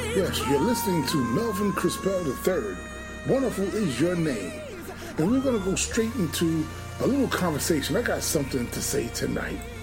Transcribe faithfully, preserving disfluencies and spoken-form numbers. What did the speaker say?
Yes, you're listening to Melvin Crispell the third. Wonderful is your name. And we're going to go straight into a little conversation. I got something to say tonight.